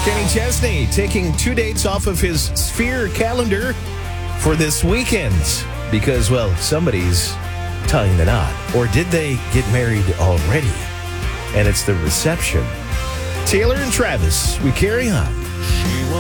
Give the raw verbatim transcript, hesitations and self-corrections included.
Kenny Chesney taking two dates off of his Sphere calendar for this weekend because, well, somebody's tying the knot. Or did they get married already? And it's the reception. Taylor and Travis, we carry on.